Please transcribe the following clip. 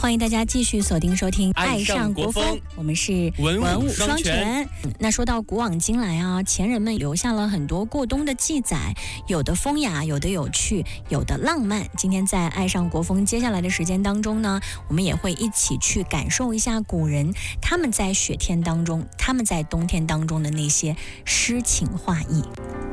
欢迎大家继续锁定收听《 爱上国风》， 我们是文武双全。那说到古往今来啊，前人们留下了很多过冬的记载，有的风雅，有的有趣，有的浪漫。今天在《爱上国风》接下来的时间当中呢，我们也会一起去感受一下古人他们在雪天当中，他们在冬天当中的那些诗情画意。